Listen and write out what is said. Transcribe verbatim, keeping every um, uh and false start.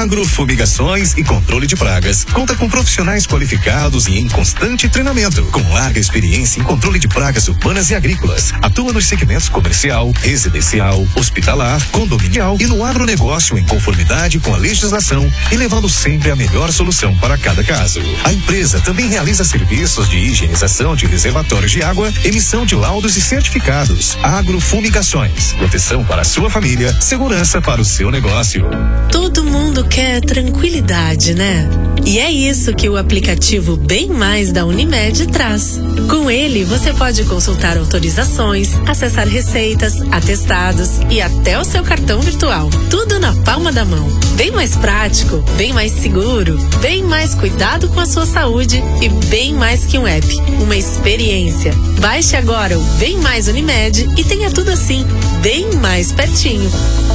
Agrofumigações e controle de pragas. Conta com profissionais qualificados e em constante treinamento, com larga experiência em controle de pragas urbanas e agrícolas. Atua nos segmentos comercial, residencial, hospitalar, condominial e no agronegócio em conformidade com a legislação e levando sempre a melhor solução para cada caso. A empresa também realiza serviços de higienização de reservatórios de água, emissão de laudos e certificados. Agrofumigações. Proteção para a sua família, segurança para o seu negócio. Todo mundo quer tranquilidade, né? E é isso que o aplicativo Bem Mais da Unimed traz. Com ele, você pode consultar autorizações, acessar receitas, atestados e até o seu cartão virtual. Tudo na palma da mão. Bem mais prático, bem mais seguro, bem mais cuidado com a sua saúde e bem mais que um app, uma experiência. Baixe agora o Bem Mais Unimed e tenha tudo assim, bem mais pertinho.